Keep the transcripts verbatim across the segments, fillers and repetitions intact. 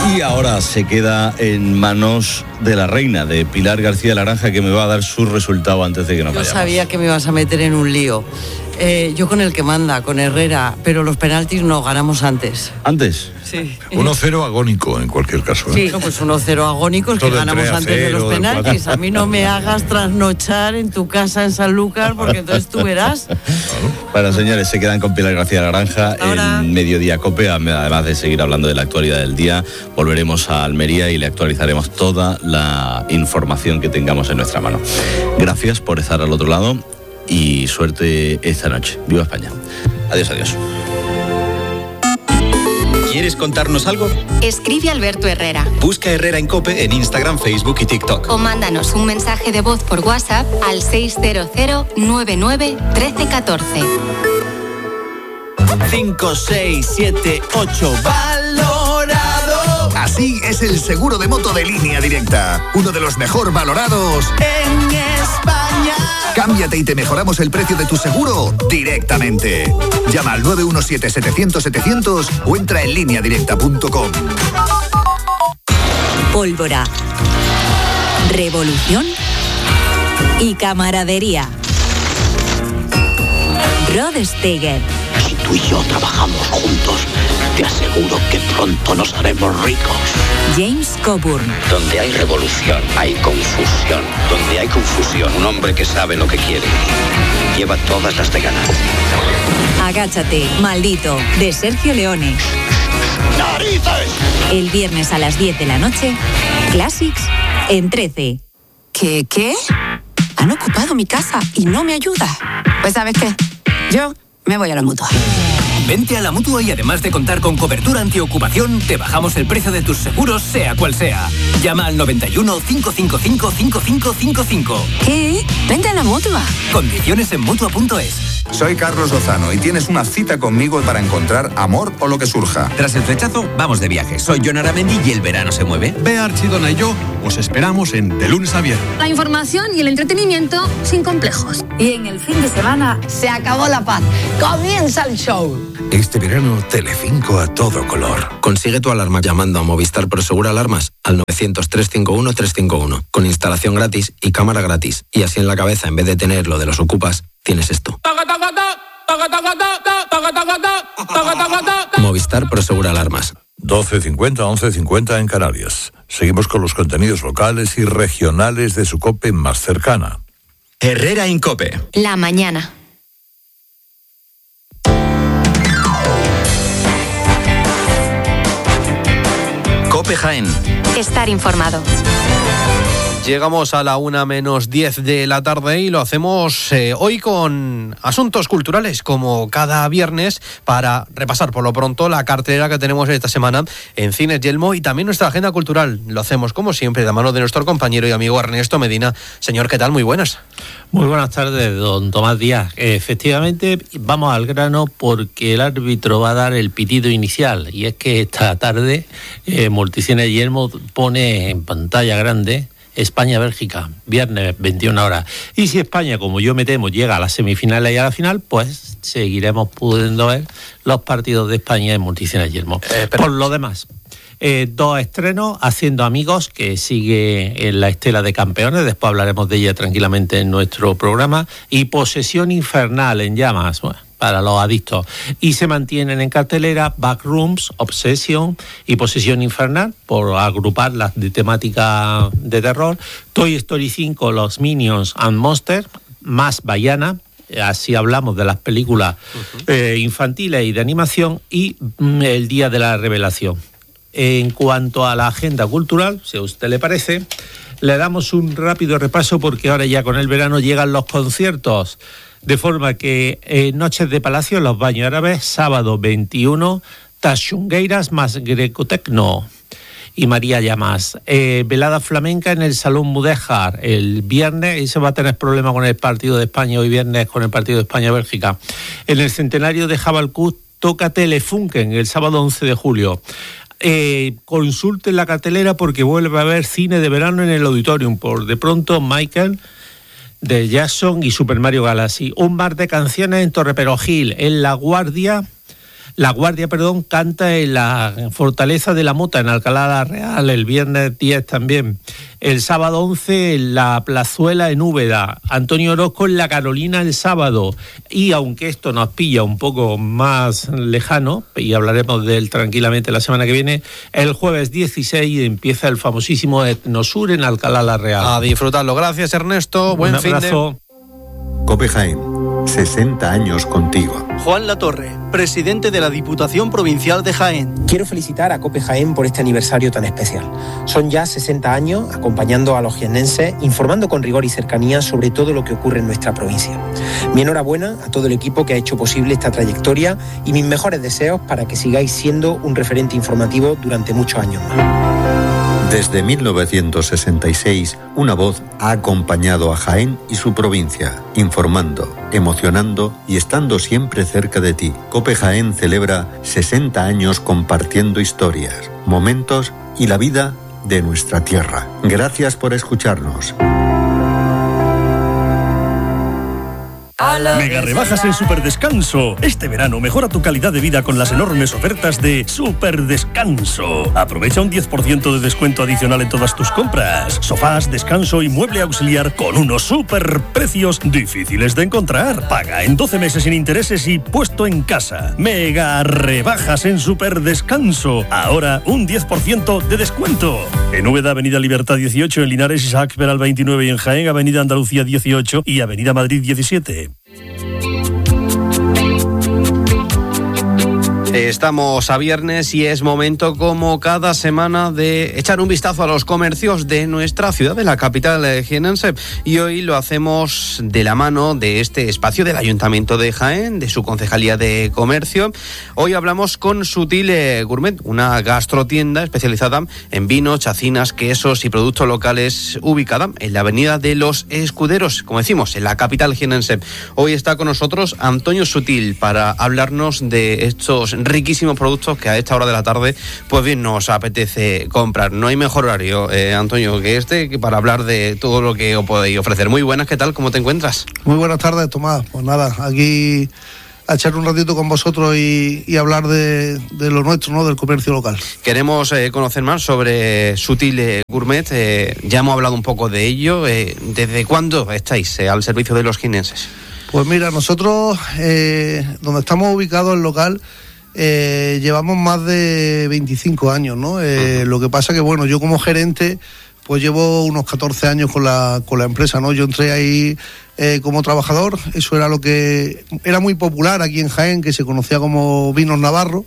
Y ahora se queda en manos de la reina, de Pilar García Laranja, que me va a dar su resultado antes de que nos Yo vayamos. sabía que me ibas a meter en un lío. Eh, yo con el que manda, con Herrera, pero los penaltis no, ganamos antes. ¿Antes? Sí. uno cero agónico en cualquier caso. ¿eh? Sí, no, pues uno cero agónico, es que Todo ganamos entre a antes de cero, los del penaltis. cuatro. A mí no me hagas trasnochar en tu casa en Sanlúcar, porque entonces tú verás. Bueno, señores, se quedan con Pilar García Laranja Ahora. en Mediodía Cope. Además de seguir hablando de la actualidad del día, volveremos a Almería y le actualizaremos toda la información que tengamos en nuestra mano. Gracias por estar al otro lado y suerte esta noche. ¡Viva España! Adiós, adiós. ¿Quieres contarnos algo? Escribe a Alberto Herrera. Busca Herrera en COPE en Instagram, Facebook y TikTok. O mándanos un mensaje de voz por WhatsApp al seis cero cero nueve nueve uno tres uno cuatro. cinco, seis, siete, ocho. ¡Valorado! Así es el seguro de moto de Línea Directa. Uno de los mejor valorados en España. Cámbiate y te mejoramos el precio de tu seguro directamente. Llama al nueve uno siete, setecientos, setecientos o entra en línea directa punto com. Pólvora, revolución y camaradería. Rod Steiger. Si tú y yo trabajamos juntos, te aseguro que pronto nos haremos ricos. James Coburn. Donde hay revolución, hay confusión. Donde hay confusión, un hombre que sabe lo que quiere lleva todas las de ganar. Agáchate, maldito, de Sergio Leone. ¡Narices! El viernes a las diez de la noche, Classics en trece. ¿Qué, qué? Han ocupado mi casa y no me ayuda. Pues ¿sabes qué? Yo me voy a la Mutua. Vente a la Mutua y además de contar con cobertura antiocupación, te bajamos el precio de tus seguros, sea cual sea. Llama al noventa y uno, cinco cinco cinco, cinco cinco cinco cinco. ¿Qué? Vente a la Mutua. Condiciones en Mutua punto es. Soy Carlos Lozano y tienes una cita conmigo para encontrar amor o lo que surja. Tras el flechazo, vamos de viaje. Soy Jon Aramendi y el verano se mueve. Bea Archidona y yo os esperamos en De Lunes a Viernes. La información y el entretenimiento sin complejos. Y en el fin de semana se acabó la paz. Comienza el show. Este verano, Telecinco a todo color. Consigue tu alarma llamando a Movistar Prosegur Alarmas al novecientos, trescientos cincuenta y uno, trescientos cincuenta y uno, con instalación gratis y cámara gratis. Y así en la cabeza, en vez de tener lo de los ocupas, tienes esto. Movistar Prosegur Alarmas. doce cincuenta, once cincuenta en Canarias. Seguimos con los contenidos locales y regionales de su COPE más cercana. Herrera en COPE. La mañana. COPE Jaén. Estar informado. Llegamos a la una menos diez de la tarde y lo hacemos eh, hoy con asuntos culturales, como cada viernes, para repasar por lo pronto la cartelera que tenemos esta semana en Cines Yelmo y también nuestra agenda cultural. Lo hacemos, como siempre, de mano de nuestro compañero y amigo Ernesto Medina. Señor, ¿qué tal? Muy buenas. Muy buenas tardes, don Tomás Díaz. Efectivamente, vamos al grano porque el árbitro va a dar el pitido inicial, y es que esta tarde eh, Multicines Yelmo pone en pantalla grande España-Bélgica, viernes veintiuna horas. Y si España, como yo me temo, llega a las semifinales y a la final, pues seguiremos pudiendo ver los partidos de España en Multicines Yelmo. Eh, Por lo demás, eh, dos estrenos, Haciendo Amigos, que sigue en la estela de Campeones, después hablaremos de ella tranquilamente en nuestro programa, y Posesión Infernal en llamas, bueno, para los adictos. Y se mantienen en cartelera Backrooms, Obsession y Posesión Infernal, por agruparlas de temática de terror. Toy Story cinco, Los Minions and Monsters, más Baiana, así hablamos de las películas uh-huh. eh, infantiles y de animación, y mm, El Día de la Revelación. En cuanto a la agenda cultural, si a usted le parece, le damos un rápido repaso porque ahora ya con el verano llegan los conciertos. De forma que eh, Noches de Palacio en los Baños Árabes, sábado veintiuno, Tachungueiras más Grecotecno y María Llamas. Eh, velada flamenca en el Salón Mudéjar el viernes, y se va a tener problemas con el partido de España hoy viernes, con el partido de España-Bélgica. En el centenario de Jabalcú toca Telefunken el sábado once de julio. Eh, consulten la cartelera porque vuelve a haber cine de verano en el Auditorium. Por de pronto, Michael de Jackson y Super Mario Galaxy. Un bar de canciones en Torre Perojil, en La Guardia, La Guardia, perdón, canta en la Fortaleza de la Mota, en Alcalá la Real, el viernes diez también. El sábado once en la Plazuela en Úbeda. Antonio Orozco en la Carolina el sábado. Y aunque esto nos pilla un poco más lejano, y hablaremos de él tranquilamente la semana que viene, el jueves dieciséis empieza el famosísimo Etnosur en Alcalá la Real. A disfrutarlo. Gracias, Ernesto. Buen fin de... COPE Jaén, sesenta años contigo. Juan Latorre, presidente de la Diputación Provincial de Jaén. Quiero felicitar a COPE Jaén por este aniversario tan especial. Son ya sesenta años acompañando a los jiennenses, informando con rigor y cercanía sobre todo lo que ocurre en nuestra provincia. Mi enhorabuena a todo el equipo que ha hecho posible esta trayectoria y mis mejores deseos para que sigáis siendo un referente informativo durante muchos años más. Desde mil novecientos sesenta y seis, una voz ha acompañado a Jaén y su provincia, informando, emocionando y estando siempre cerca de ti. COPE Jaén celebra sesenta años compartiendo historias, momentos y la vida de nuestra tierra. Gracias por escucharnos. Mega rebajas en Superdescanso. Este verano mejora tu calidad de vida con las enormes ofertas de Superdescanso. Aprovecha un diez por ciento de descuento adicional en todas tus compras. Sofás, descanso y mueble auxiliar con unos super precios difíciles de encontrar. Paga en doce meses sin intereses y puesto en casa. Mega rebajas en Superdescanso. Ahora un diez por ciento de descuento. En Úbeda, Avenida Libertad dieciocho, en Linares, Isaac Peral veintinueve y en Jaén, Avenida Andalucía dieciocho y Avenida Madrid diecisiete. Estamos a viernes y es momento, como cada semana, de echar un vistazo a los comercios de nuestra ciudad, de la capital jienense. Y hoy lo hacemos de la mano de este espacio del Ayuntamiento de Jaén, de su Concejalía de Comercio. Hoy hablamos con Sutil Gourmet, una gastrotienda especializada en vinos, chacinas, quesos y productos locales, ubicada en la Avenida de los Escuderos, como decimos, en la capital jienense. Hoy está con nosotros Antonio Sutil para hablarnos de estos riquísimos productos que a esta hora de la tarde pues bien nos apetece comprar. No hay mejor horario, eh, Antonio, que este que para hablar de todo lo que os podéis ofrecer. Muy buenas, ¿qué tal? ¿Cómo te encuentras? Muy buenas tardes, Tomás. Pues nada, aquí a echar un ratito con vosotros y, y hablar de, de lo nuestro, ¿no? Del comercio local. Queremos eh, conocer más sobre Sutil Gourmet. Eh, ya hemos hablado un poco de ello. Eh, ¿Desde cuándo estáis eh, al servicio de los jienenses? Pues mira, nosotros, eh, donde estamos ubicados el local, Eh, llevamos más de veinticinco años, ¿no? Eh, uh-huh. Lo que pasa que, bueno, yo como gerente, pues llevo unos catorce años con la con la empresa, ¿no? Yo entré ahí eh, como trabajador, eso era lo que era muy popular aquí en Jaén, que se conocía como Vinos Navarro.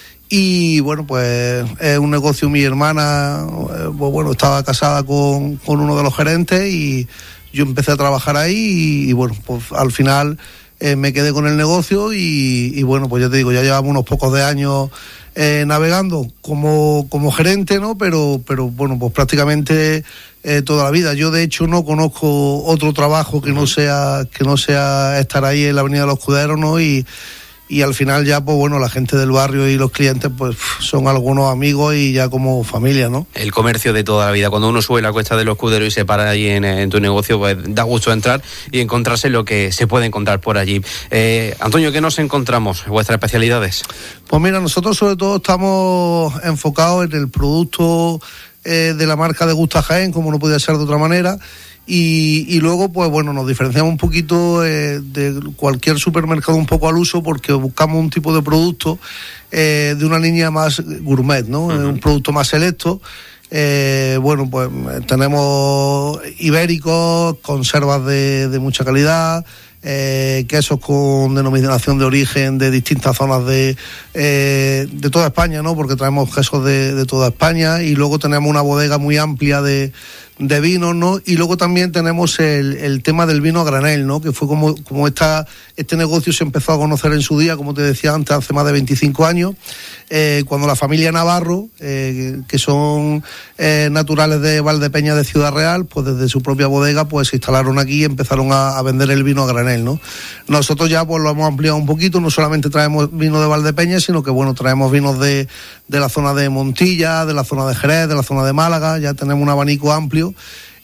Y bueno, pues es un negocio, mi hermana, eh, pues bueno, estaba casada con, con uno de los gerentes y yo empecé a trabajar ahí y, y bueno, pues al final Eh, me quedé con el negocio y, y bueno, pues ya te digo, ya llevamos unos pocos de años eh, navegando como, como gerente, ¿no? Pero, pero bueno, pues prácticamente eh, toda la vida. Yo de hecho no conozco otro trabajo que no sea, que no sea estar ahí en la Avenida de los Escuderos, ¿no? Y, y al final ya, pues bueno, la gente del barrio y los clientes pues son algunos amigos y ya como familia, ¿no? El comercio de toda la vida. Cuando uno sube la cuesta de los Escuderos y se para ahí en, en tu negocio, pues da gusto entrar y encontrarse lo que se puede encontrar por allí. Eh, Antonio, ¿qué nos encontramos? ¿Vuestras especialidades? Pues mira, nosotros sobre todo estamos enfocados en el producto eh, de la marca de Gusta Jaén, como no podía ser de otra manera. Y, y luego, pues bueno, nos diferenciamos un poquito eh, de cualquier supermercado un poco al uso porque buscamos un tipo de producto eh, de una línea más gourmet, ¿no? Uh-huh. Un producto más selecto. Eh, bueno, pues tenemos ibéricos, conservas de, de mucha calidad, eh, quesos con denominación de origen de distintas zonas de, eh, de toda España, ¿no? Porque traemos quesos de, de toda España y luego tenemos una bodega muy amplia de de vinos, ¿no? Y luego también tenemos el, el tema del vino a granel, ¿no? Que fue como, como esta, este negocio se empezó a conocer en su día, como te decía antes, hace más de veinticinco años, eh, cuando la familia Navarro, eh, que son eh, naturales de Valdepeñas de Ciudad Real, pues desde su propia bodega pues se instalaron aquí y empezaron a, a vender el vino a granel, ¿no? Nosotros ya pues lo hemos ampliado un poquito, no solamente traemos vino de Valdepeñas, sino que bueno, traemos vinos de, de la zona de Montilla, de la zona de Jerez, de la zona de Málaga, ya tenemos un abanico amplio.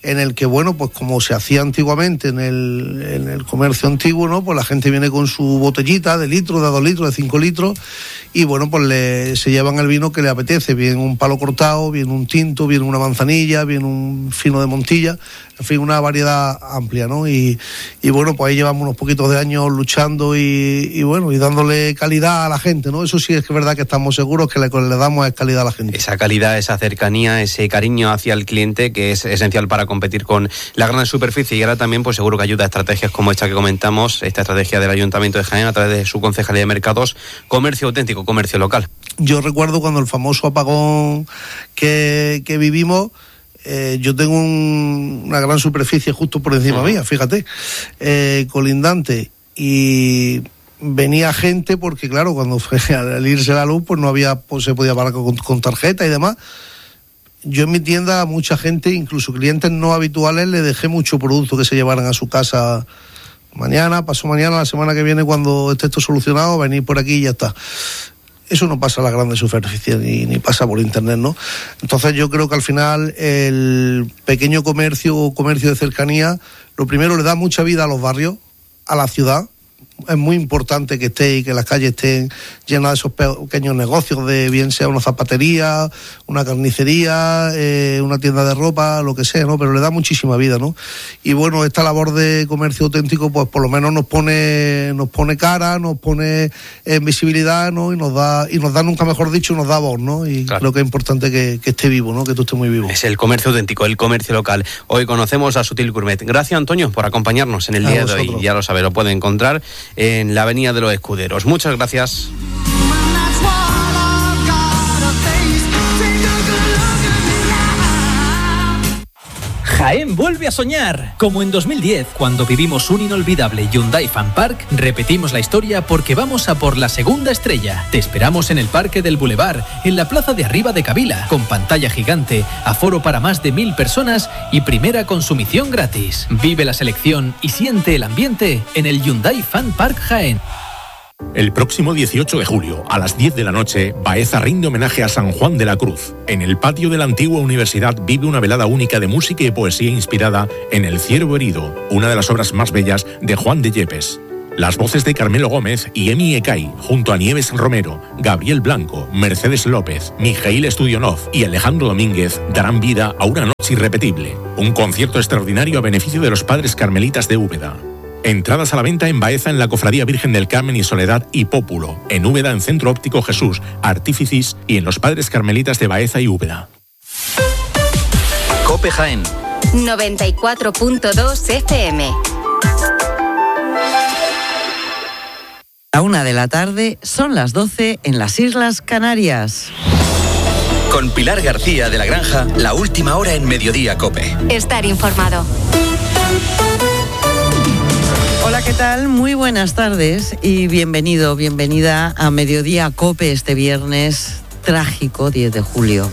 en el que, bueno, pues como se hacía antiguamente en el, en el comercio antiguo, ¿no? Pues la gente viene con su botellita de litro, de dos litros, de cinco litros, y bueno, pues le, se llevan el vino que le apetece, bien un palo cortado, bien un tinto, bien una manzanilla, bien un fino de Montilla, en fin, una variedad amplia, ¿no? Y, y bueno, pues ahí llevamos unos poquitos de años luchando y, y bueno, y dándole calidad a la gente, ¿no? Eso sí es que es verdad que estamos seguros que le, le damos calidad a la gente. Esa calidad, esa cercanía, ese cariño hacia el cliente que es esencial para competir con la gran superficie, y ahora también pues seguro que ayuda a estrategias como esta que comentamos, esta estrategia del Ayuntamiento de Jaén a través de su Concejalía de Mercados, comercio auténtico, comercio local. Yo recuerdo cuando el famoso apagón que, que vivimos, eh, yo tengo un, una gran superficie justo por encima uh-huh. mía, fíjate, eh, colindante, y venía gente porque claro, cuando fue al irse la luz pues no había, pues se podía pagar con, con tarjeta y demás. Yo en mi tienda a mucha gente, incluso clientes no habituales, le dejé mucho producto que se llevaran a su casa mañana, pasó mañana, la semana que viene, cuando esté esto solucionado, venir por aquí y ya está. Eso no pasa a las grandes superficies ni, ni pasa por internet, ¿no? Entonces yo creo que al final el pequeño comercio o comercio de cercanía, lo primero le da mucha vida a los barrios, a la ciudad. Es muy importante que esté y que las calles estén llenas de esos pequeños negocios, de bien sea una zapatería, una carnicería, eh, una tienda de ropa, lo que sea, ¿no? Pero le da muchísima vida, ¿no? Y bueno, esta labor de comercio auténtico, pues por lo menos nos pone, nos pone cara, nos pone eh, visibilidad, ¿no? Y nos da, y nos da, nunca mejor dicho, nos da voz, ¿no? Y claro, creo que es importante que, que esté vivo, ¿no? Que tú estés muy vivo. Es el comercio auténtico, el comercio local. Hoy conocemos a Sutil Gourmet. Gracias, Antonio, por acompañarnos en el a día vosotros. De hoy. Ya lo sabe, lo puede encontrar en la Avenida de los Escuderos. Muchas gracias. Jaén vuelve a soñar. Como en dos mil diez, cuando vivimos un inolvidable Hyundai Fan Park, repetimos la historia porque vamos a por la segunda estrella. Te esperamos en el Parque del Boulevard, en la plaza de arriba de Cavila, con pantalla gigante, aforo para más de mil personas y primera consumición gratis. Vive la selección y siente el ambiente en el Hyundai Fan Park Jaén. El próximo dieciocho de julio, a las diez de la noche, Baeza rinde homenaje a San Juan de la Cruz. En el patio de la antigua universidad vive una velada única de música y poesía inspirada en El ciervo herido, una de las obras más bellas de Juan de Yepes. Las voces de Carmelo Gómez y Emi Ecay, junto a Nieves Romero, Gabriel Blanco, Mercedes López, Mijail Studionov y Alejandro Domínguez darán vida a una noche irrepetible. Un concierto extraordinario a beneficio de los padres carmelitas de Úbeda. Entradas a la venta en Baeza, en la Cofradía Virgen del Carmen y Soledad y Pópulo, en Úbeda en Centro Óptico Jesús, Artíficis y en los Padres Carmelitas de Baeza y Úbeda. COPE Jaén noventa y cuatro punto dos F M. A una de la tarde, son las doce en las Islas Canarias. Con Pilar García de la Granja, la última hora en Mediodía COPE. Estar informado. Hola, ¿qué tal? Muy buenas tardes y bienvenido, bienvenida a Mediodía COPE este viernes trágico diez de julio.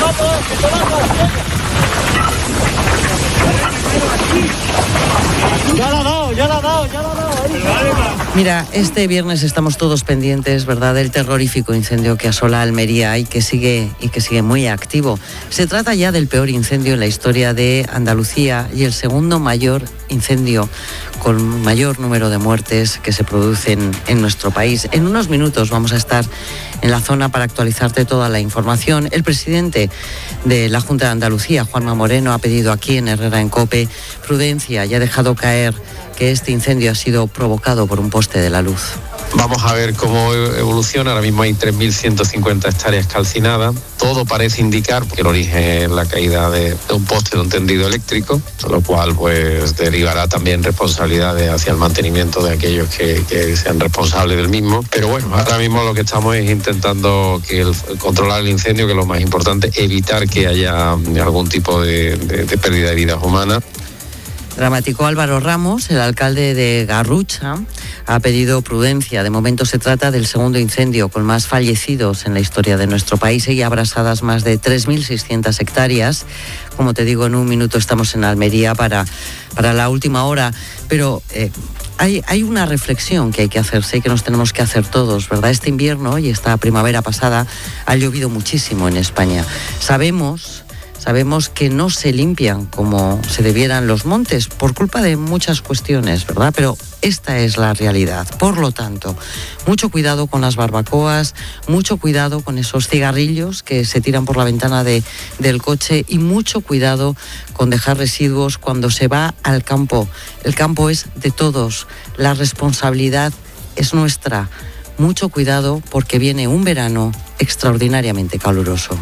Ya la ha dado, ya la ha dado, ya la ha dado. Mira, este viernes estamos todos pendientes, ¿verdad?, del terrorífico incendio que asola Almería y que sigue y que sigue muy activo. Se trata ya del peor incendio en la historia de Andalucía y el segundo mayor incendio con mayor número de muertes que se producen en nuestro país. En unos minutos vamos a estar en la zona para actualizarte toda la información. El presidente de la Junta de Andalucía, Juanma Moreno, ha pedido aquí en Herrera en COPE prudencia y ha dejado caer que este incendio ha sido provocado por un poste de la luz. Vamos a ver cómo evoluciona. Ahora mismo hay tres mil ciento cincuenta hectáreas calcinadas. Todo parece indicar que el origen es la caída de, de un poste de un tendido eléctrico, lo cual pues derivará también responsabilidades hacia el mantenimiento de aquellos que, que sean responsables del mismo. Pero bueno, ahora mismo lo que estamos es intentando que el, controlar el incendio, que es lo más importante, evitar que haya algún tipo de, de, de pérdida de vidas humanas. Dramático. Álvaro Ramos, el alcalde de Garrucha, ha pedido prudencia. De momento se trata del segundo incendio con más fallecidos en la historia de nuestro país y abrasadas más de tres mil seiscientas hectáreas. Como te digo, en un minuto estamos en Almería para, para la última hora. Pero eh, hay, hay una reflexión que hay que hacerse y que nos tenemos que hacer todos, ¿verdad? Este invierno y esta primavera pasada ha llovido muchísimo en España. Sabemos... sabemos que no se limpian como se debieran los montes por culpa de muchas cuestiones, ¿verdad? Pero esta es la realidad. Por lo tanto, mucho cuidado con las barbacoas, mucho cuidado con esos cigarrillos que se tiran por la ventana de, del coche y mucho cuidado con dejar residuos cuando se va al campo. El campo es de todos, la responsabilidad es nuestra. Mucho cuidado porque viene un verano extraordinariamente caluroso.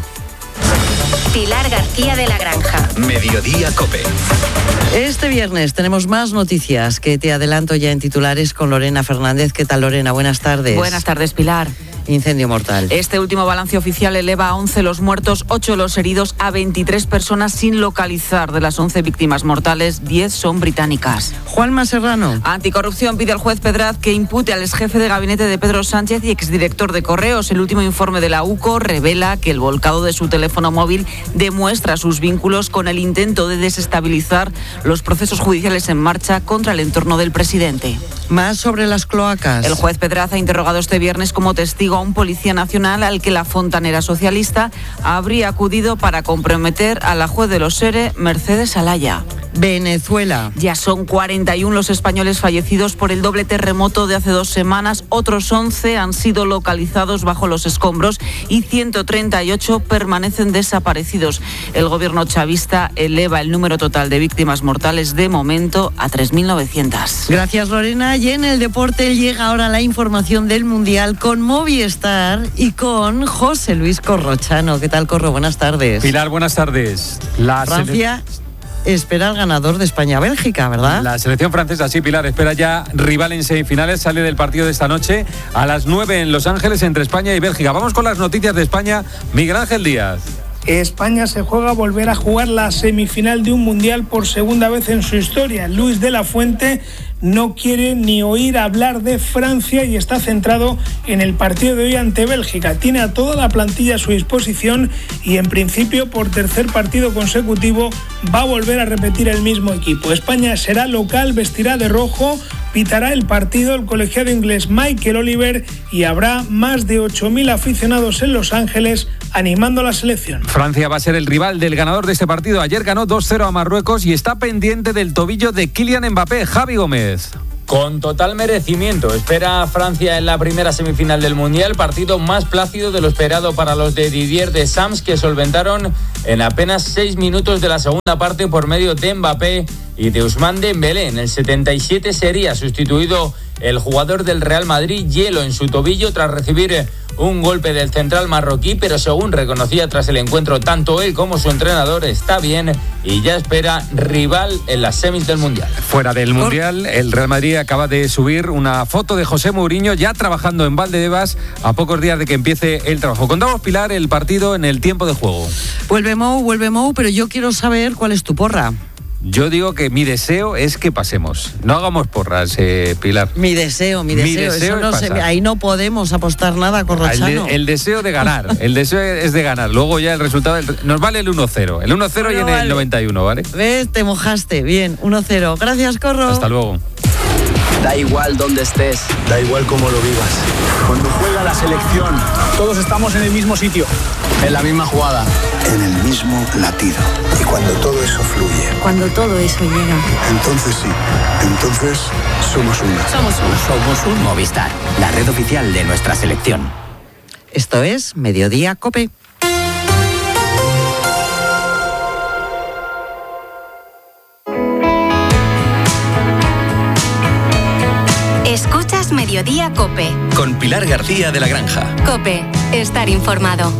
Pilar García de la Granja. Mediodía COPE. Este viernes tenemos más noticias que te adelanto ya en titulares con Lorena Fernández. ¿Qué tal, Lorena? Buenas tardes. Buenas tardes, Pilar. Incendio mortal. Este último balance oficial eleva a once los muertos, ocho los heridos, a veintitrés personas sin localizar. De las once víctimas mortales, diez son británicas. Juanma Serrano. Anticorrupción pide al juez Pedraz que impute al exjefe de gabinete de Pedro Sánchez y exdirector de Correos. El último informe de la UCO revela que el volcado de su teléfono móvil demuestra sus vínculos con el intento de desestabilizar los procesos judiciales en marcha contra el entorno del presidente. Más sobre las cloacas. El juez Pedraz ha interrogado este viernes como testigo a un policía nacional al que la fontanera socialista habría acudido para comprometer a la juez de los E R E, Mercedes Alaya. Venezuela. Ya son cuarenta y uno los españoles fallecidos por el doble terremoto de hace dos semanas. Otros once han sido localizados bajo los escombros y ciento treinta y ocho permanecen desaparecidos. El gobierno chavista eleva el número total de víctimas mortales de momento a tres mil novecientas. Gracias, Lorena. Y en el deporte llega ahora la información del Mundial con Movistar y con José Luis Corrochano. ¿Qué tal, Corro? Buenas tardes. Pilar, buenas tardes. La Francia espera al ganador de España-Bélgica, ¿verdad? La selección francesa, sí, Pilar, espera ya rival en semifinales. Sale del partido de esta noche a las nueve en Los Ángeles entre España y Bélgica. Vamos con las noticias de España. Miguel Ángel Díaz. España se juega a volver a jugar la semifinal de un mundial por segunda vez en su historia. Luis de la Fuente no quiere ni oír hablar de Francia y está centrado en el partido de hoy ante Bélgica. Tiene a toda la plantilla a su disposición y en principio por tercer partido consecutivo va a volver a repetir el mismo equipo. España será local, vestirá de rojo, pitará el partido el colegiado inglés Michael Oliver y habrá más de ocho mil aficionados en Los Ángeles animando a la selección. Francia va a ser el rival del ganador de este partido. Ayer ganó dos cero a Marruecos y está pendiente del tobillo de Kylian Mbappé. Javi Gómez. Con total merecimiento, espera a Francia en la primera semifinal del Mundial, partido más plácido de lo esperado para los de Didier Deschamps, que solventaron en apenas seis minutos de la segunda parte por medio de Mbappé y de Ousmane Dembélé. En el setenta y siete sería sustituido el jugador del Real Madrid, hielo en su tobillo tras recibir un golpe del central marroquí, pero según reconocía tras el encuentro tanto él como su entrenador, está bien y ya espera rival en las semis del Mundial. Fuera del Mundial, el Real Madrid acaba de subir una foto de José Mourinho ya trabajando en Valdebebas a pocos días de que empiece el trabajo. Contamos, Pilar, el partido en el tiempo de juego. Vuelve Mou, vuelve Mou, pero yo quiero saber cuál es tu porra. Yo digo que mi deseo es que pasemos. No hagamos porras, eh, Pilar. Mi deseo, mi deseo. Mi deseo Eso no se, ahí no podemos apostar nada, Corrochano. El, de, el deseo de ganar. El deseo es de ganar. Luego ya el resultado... Del, nos vale el uno cero. El uno cero bueno, y en vale. El noventa y uno, ¿vale? ¿Ves? Te mojaste. Bien, uno cero. Gracias, Corro. Hasta luego. Da igual dónde estés. Da igual cómo lo vivas. Cuando juega la selección, todos estamos en el mismo sitio, en la misma jugada, en el mismo latido. Y cuando todo eso fluye. Cuando todo eso llega. Entonces sí. Entonces somos una. Somos uno. Somos un Movistar, la red oficial de nuestra selección. Esto es Mediodía COPE. Escuchas Mediodía COPE. Con Pilar García de la Granja. COPE, estar informado.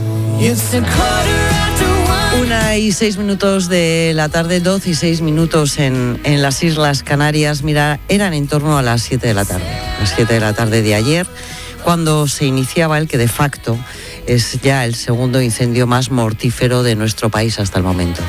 Una y seis minutos de la tarde, doce y seis minutos en, en las Islas Canarias. Mira, eran en torno a las siete de la tarde. Las siete de la tarde de ayer, cuando se iniciaba el que de facto es ya el segundo incendio más mortífero de nuestro país hasta el momento.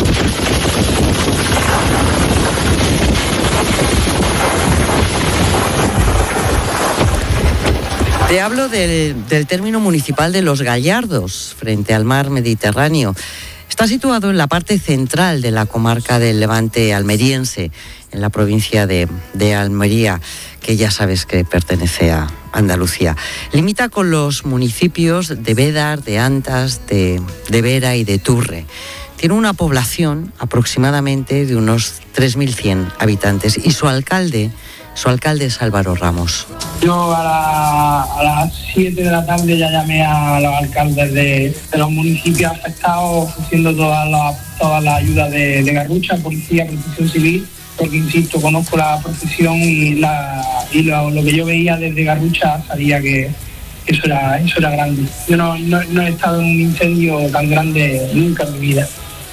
Te hablo del, del término municipal de Los Gallardos, frente al mar Mediterráneo. Está situado en la parte central de la comarca del Levante almeriense, en la provincia de, de Almería, que ya sabes que pertenece a Andalucía. Limita con los municipios de Bédar, de Antas, de, de Vera y de Turre. tiene una población aproximadamente de unos tres mil cien habitantes y su alcalde, su alcalde es Álvaro Ramos. Yo a, la, a las siete de la tarde ya llamé a los alcaldes de, de los municipios afectados ofreciendo toda la, toda la ayuda de, de Garrucha, policía, protección civil, porque insisto, conozco la profesión y, la, y lo, lo que yo veía desde Garrucha sabía que eso era, eso era grande. Yo no, no, no he estado en un incendio tan grande nunca en mi vida.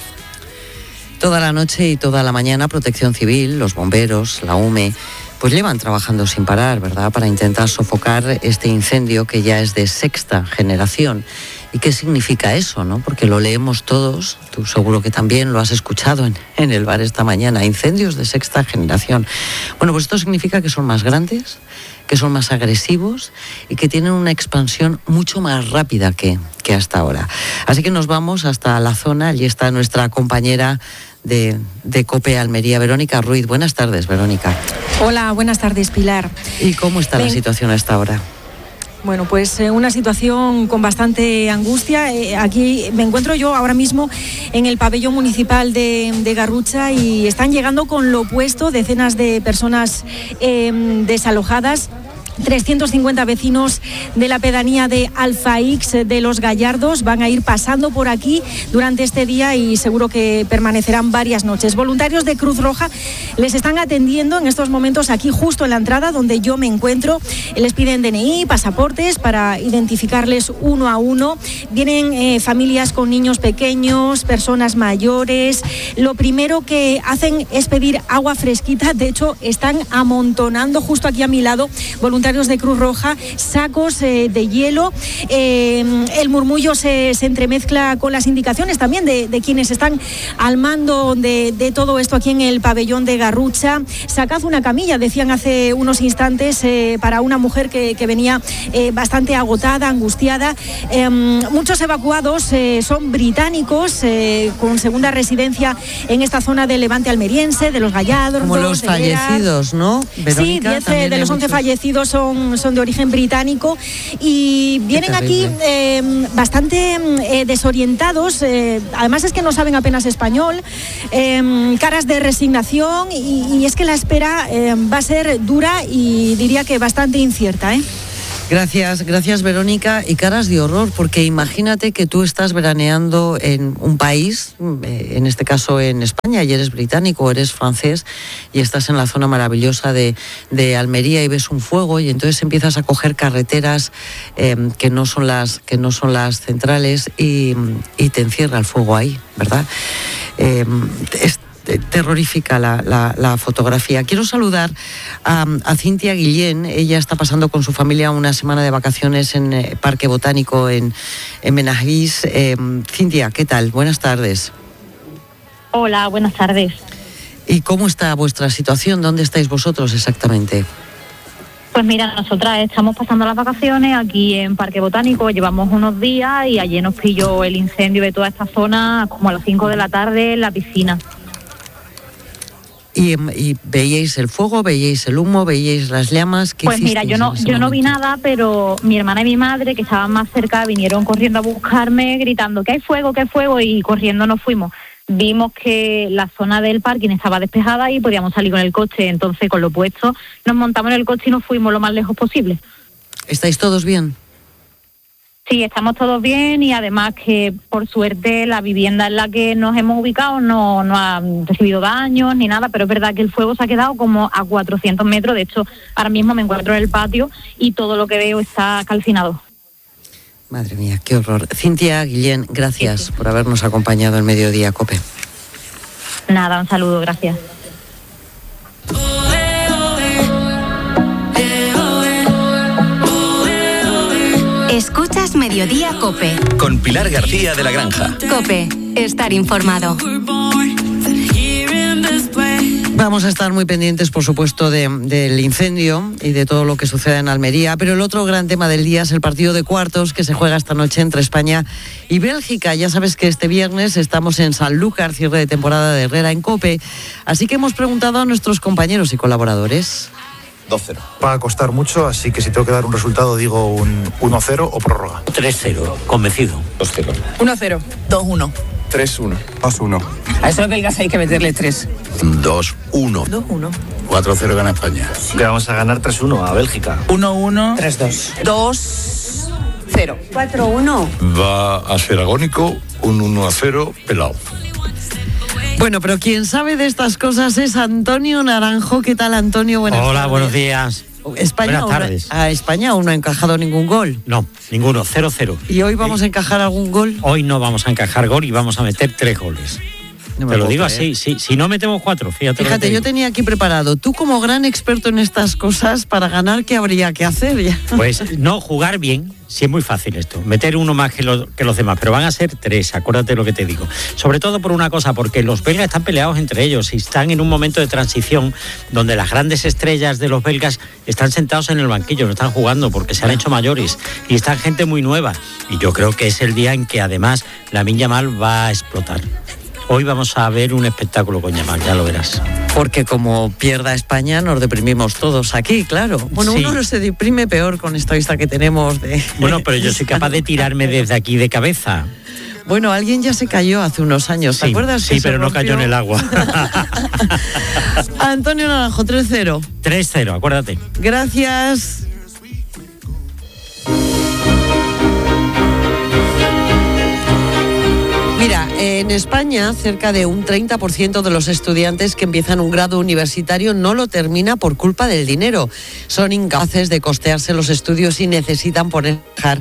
Toda la noche y toda la mañana Protección Civil, los bomberos, la U M E, pues llevan trabajando sin parar, ¿verdad?, para intentar sofocar este incendio que ya es de sexta generación. ¿Y qué significa eso, no? Porque lo leemos todos, tú seguro que también lo has escuchado en, en el bar esta mañana, incendios de sexta generación. Bueno, pues esto significa que son más grandes, que son más agresivos y que tienen una expansión mucho más rápida que, que hasta ahora. Así que nos vamos hasta la zona, allí está nuestra compañera de, de COPE Almería, Verónica Ruiz. Buenas tardes, Verónica. Hola, buenas tardes, Pilar. ¿Y cómo está Ven. la situación a esta hora? Bueno, pues eh, una situación con bastante angustia. Eh, aquí me encuentro yo ahora mismo en el pabellón municipal de, de Garrucha y están llegando con lo opuesto decenas de personas eh, desalojadas. trescientos cincuenta vecinos de la pedanía de Alfaix de Los Gallardos van a ir pasando por aquí durante este día y seguro que permanecerán varias noches. Voluntarios de Cruz Roja les están atendiendo en estos momentos aquí justo en la entrada donde yo me encuentro. Les piden D N I, pasaportes para identificarles uno a uno. Vienen eh, familias con niños pequeños, personas mayores. Lo primero que hacen es pedir agua fresquita. De hecho, están amontonando justo aquí a mi lado voluntarios de Cruz Roja, sacos eh, de hielo. Eh, el murmullo se, se entremezcla con las indicaciones también de, de quienes están al mando de, de todo esto aquí en el pabellón de Garrucha. Sacad una camilla, decían hace unos instantes, eh, para una mujer que, que venía eh, bastante agotada, angustiada. Eh, muchos evacuados eh, son británicos, eh, con segunda residencia en esta zona del Levante almeriense, de Los Gallardos. Como los fallecidos, ¿no, Verónica? Sí, diez de los once fallecidos Son, son de origen británico y vienen aquí eh, bastante eh, desorientados, eh, además es que no saben apenas español, eh, caras de resignación y, y es que la espera eh, va a ser dura y diría que bastante incierta, ¿eh? Gracias, gracias Verónica, y caras de horror, porque imagínate que tú estás veraneando en un país, en este caso en España, y eres británico o eres francés, y estás en la zona maravillosa de, de Almería y ves un fuego y entonces empiezas a coger carreteras eh, que no son las, que no son las centrales y, y te encierra el fuego ahí, ¿verdad? Eh, es, terrorífica la, la, la fotografía. Quiero saludar a, a Cintia Guillén. Ella está pasando con su familia una semana de vacaciones en eh, Parque Botánico en, en Benajís. Eh, Cintia, ¿qué tal? Buenas tardes. Hola, buenas tardes. ¿Y cómo está vuestra situación? ¿Dónde estáis vosotros exactamente? Pues mira, nosotras estamos pasando las vacaciones aquí en Parque Botánico, llevamos unos días y ayer nos pilló el incendio de toda esta zona como a las cinco de la tarde en la piscina. ¿Y, y veíais el fuego, veíais el humo, veíais las llamas? ¿Qué pues mira, yo no yo no vi nada, pero mi hermana y mi madre, que estaban más cerca, vinieron corriendo a buscarme, gritando que hay fuego, que hay fuego, y corriendo nos fuimos. Vimos que la zona del parking estaba despejada y podíamos salir con el coche, entonces con lo puesto nos montamos en el coche y nos fuimos lo más lejos posible. ¿Estáis todos bien? Sí, estamos todos bien y además que por suerte la vivienda en la que nos hemos ubicado no, no ha recibido daños ni nada, pero es verdad que el fuego se ha quedado como a cuatrocientos metros, de hecho ahora mismo me encuentro en el patio y todo lo que veo está calcinado. Madre mía, qué horror. Cintia Guillén, gracias sí, sí. por habernos acompañado en Mediodía COPE. Nada, un saludo, gracias. Escuchas Mediodía COPE. Con Pilar García de la Granja. COPE, estar informado. Vamos a estar muy pendientes, por supuesto, de, del incendio y de todo lo que suceda en Almería, pero el otro gran tema del día es el partido de cuartos que se juega esta noche entre España y Bélgica. Ya sabes que este viernes estamos en Sanlúcar, cierre de temporada de Herrera en COPE, así que hemos preguntado a nuestros compañeros y colaboradores. dos cero. Va a costar mucho, así que si tengo que dar un resultado digo un uno cero o prórroga. tres cero, convencido. dos cero. uno cero. dos uno. tres uno. dos uno. A esos belgas hay que meterle tres. dos uno. dos uno. cuatro cero gana España. Que vamos a ganar tres uno a Bélgica. uno uno. tres dos. dos cero. cuatro uno. Va a ser agónico, un uno a cero pelado. Bueno, pero quien sabe de estas cosas es Antonio Naranjo. ¿Qué tal, Antonio? Buenas Hola, tardes. buenos días. España Buenas tardes. A España aún no ha encajado ningún gol. No, ninguno, cero cero. ¿Y hoy vamos a encajar algún gol? Hoy no vamos a encajar gol y vamos a meter tres goles. No me Te lo puedo digo creer. así, sí, si no metemos cuatro, fíjate. Fíjate, yo tenía aquí preparado. Tú como gran experto en estas cosas, para ganar, ¿qué habría que hacer ya? Pues no, jugar bien, sí es muy fácil esto. Meter uno más que los, que los demás, pero van a ser tres, acuérdate lo que te digo. Sobre todo por una cosa, porque los belgas están peleados entre ellos y están en un momento de transición donde las grandes estrellas de los belgas están sentados en el banquillo, no están jugando porque se han hecho mayores y están gente muy nueva. Y yo creo que es el día en que además Lamine Yamal va a explotar. Hoy vamos a ver un espectáculo con Yamal, ya lo verás. Porque como pierda España nos deprimimos todos aquí, claro. Bueno, Sí. uno se deprime peor con esta vista que tenemos de... Bueno, pero yo soy capaz de tirarme desde aquí de cabeza. Bueno, alguien ya se cayó hace unos años, ¿te Sí, acuerdas? sí, que se pero no rompió? cayó en el agua. Antonio Naranjo, tres cero. tres cero, acuérdate. Gracias. Mira, en España cerca de un treinta por ciento de los estudiantes que empiezan un grado universitario no lo termina por culpa del dinero. Son incapaces de costearse los estudios y necesitan poner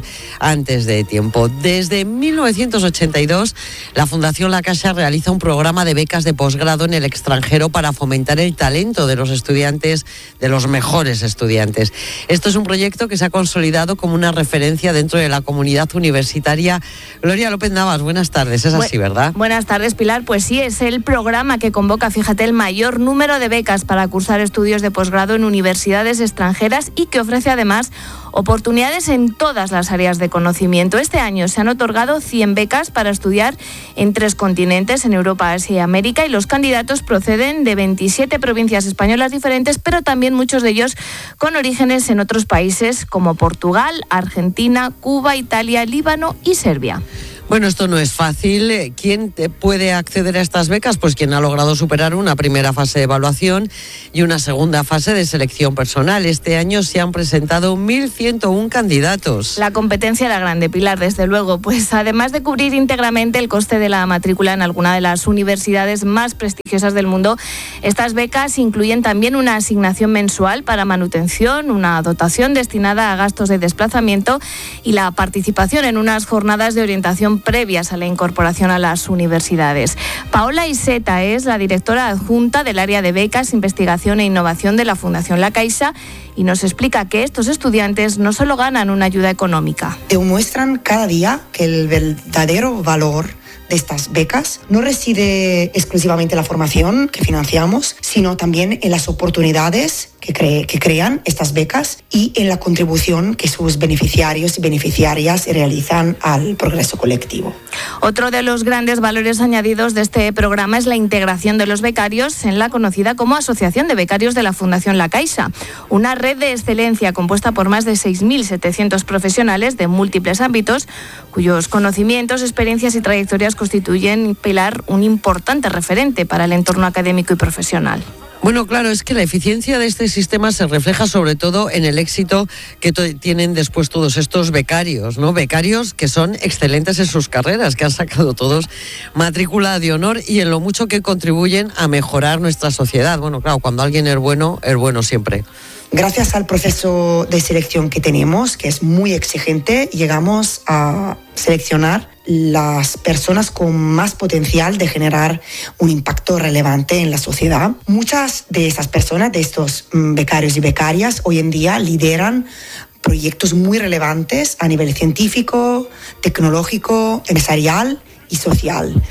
antes de tiempo. Desde mil novecientos ochenta y dos, la Fundación La Caixa realiza un programa de becas de posgrado en el extranjero para fomentar el talento de los estudiantes, de los mejores estudiantes. Esto es un proyecto que se ha consolidado como una referencia dentro de la comunidad universitaria. Gloria López Navas, buenas tardes. Es así, ¿verdad? Buenas tardes, Pilar. Pues sí, es el programa que convoca, fíjate, el mayor número de becas para cursar estudios de posgrado en universidades extranjeras y que ofrece además oportunidades en todas las áreas de conocimiento. Este año se han otorgado cien becas para estudiar en tres continentes, en Europa, Asia y América, y los candidatos proceden de veintisiete provincias españolas diferentes, pero también muchos de ellos con orígenes en otros países como Portugal, Argentina, Cuba, Italia, Líbano y Serbia. Bueno, esto no es fácil. ¿Quién te puede acceder a estas becas? Pues quien ha logrado superar una primera fase de evaluación y una segunda fase de selección personal. Este año se han presentado mil ciento uno candidatos. La competencia era grande, Pilar, desde luego. Pues además de cubrir íntegramente el coste de la matrícula en alguna de las universidades más prestigiosas del mundo, estas becas incluyen también una asignación mensual para manutención, una dotación destinada a gastos de desplazamiento y la participación en unas jornadas de orientación previas a la incorporación a las universidades. Paola Iseta es la directora adjunta del área de becas, investigación e innovación de la Fundación La Caixa y nos explica que estos estudiantes no solo ganan una ayuda económica. Demuestran cada día que el verdadero valor de estas becas no reside exclusivamente en la formación que financiamos, sino también en las oportunidades que, cre- que crean estas becas y en la contribución que sus beneficiarios y beneficiarias realizan al progreso colectivo. Otro de los grandes valores añadidos de este programa es la integración de los becarios en la conocida como Asociación de Becarios de la Fundación La Caixa, una red de excelencia compuesta por más de seis mil setecientos profesionales de múltiples ámbitos, cuyos conocimientos, experiencias y trayectorias constituyen, Pilar, un importante referente para el entorno académico y profesional. Bueno, claro, es que la eficiencia de este sistema se refleja sobre todo en el éxito que to- tienen después todos estos becarios, ¿no? Becarios que son excelentes en sus carreras, que han sacado todos matrícula de honor y en lo mucho que contribuyen a mejorar nuestra sociedad. Bueno, claro, cuando alguien es bueno, es bueno siempre. Gracias al proceso de selección que tenemos, que es muy exigente, llegamos a seleccionar las personas con más potencial de generar un impacto relevante en la sociedad. Muchas de esas personas, de estos becarios y becarias, hoy en día lideran proyectos muy relevantes a nivel científico, tecnológico, empresarial y social.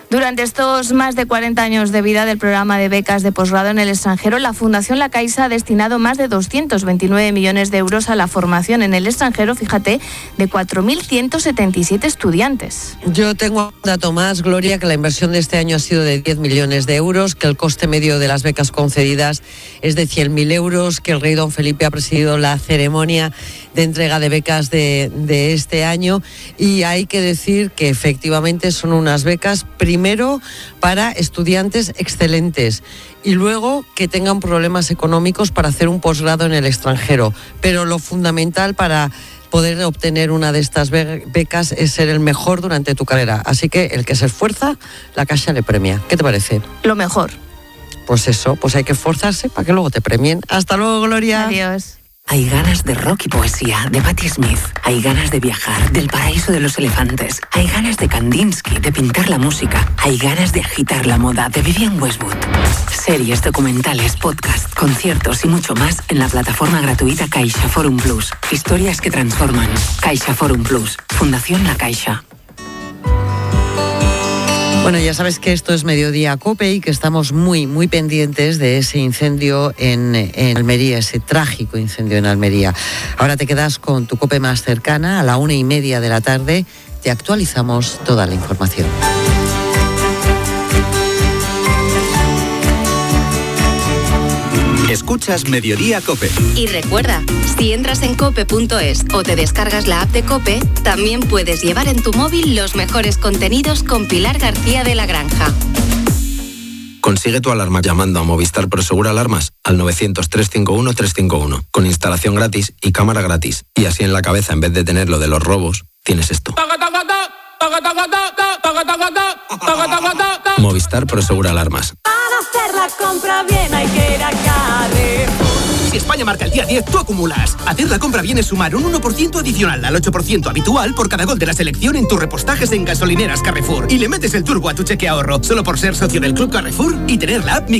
Durante estos más de cuarenta años de vida del programa de becas de posgrado en el extranjero, la Fundación La Caixa ha destinado más de doscientos veintinueve millones de euros a la formación en el extranjero, fíjate, de cuatro mil ciento setenta y siete estudiantes. Yo tengo un dato más, Gloria, que la inversión de este año ha sido de diez millones de euros, que el coste medio de las becas concedidas es de cien mil euros, que el rey don Felipe ha presidido la ceremonia de entrega de becas de, de este año, y hay que decir que efectivamente son unas becas primero para estudiantes excelentes y luego que tengan problemas económicos para hacer un posgrado en el extranjero, pero lo fundamental para poder obtener una de estas becas es ser el mejor durante tu carrera, así que el que se esfuerza, la Caixa le premia. ¿Qué te parece? Lo mejor. Pues eso, pues hay que esforzarse para que luego te premien. Hasta luego, Gloria. Adiós. Hay ganas de rock y poesía de Patti Smith. Hay ganas de viajar del paraíso de los elefantes. Hay ganas de Kandinsky, de pintar la música. Hay ganas de agitar la moda de Vivienne Westwood. Series, documentales, podcast, conciertos y mucho más en la plataforma gratuita Caixa Forum Plus. Historias que transforman. Caixa Forum Plus. Fundación La Caixa. Bueno, ya sabes que esto es Mediodía COPE y que estamos muy, muy pendientes de ese incendio en, en Almería, ese trágico incendio en Almería. Ahora te quedas con tu COPE más cercana, a la una y media de la tarde te actualizamos toda la información. Escuchas Mediodía COPE. Y recuerda, si entras en cope punto es o te descargas la app de COPE, también puedes llevar en tu móvil los mejores contenidos con Pilar García de la Granja. Consigue tu alarma llamando a Movistar Prosegur Alarmas al novecientos, trescientos cincuenta y uno, trescientos cincuenta y uno, con instalación gratis y cámara gratis. Y así en la cabeza, en vez de tener lo de los robos, tienes esto. Movistar Prosegur Alarmas. Para hacer la compra bien hay que ir a Carrefour. Si España marca el día diez, tú acumulas. Hacer la compra bien es sumar un uno por ciento adicional al ocho por ciento habitual por cada gol de la selección en tus repostajes en gasolineras Carrefour. Y le metes el turbo a tu cheque ahorro, solo por ser socio del Club Carrefour y tener la app Mi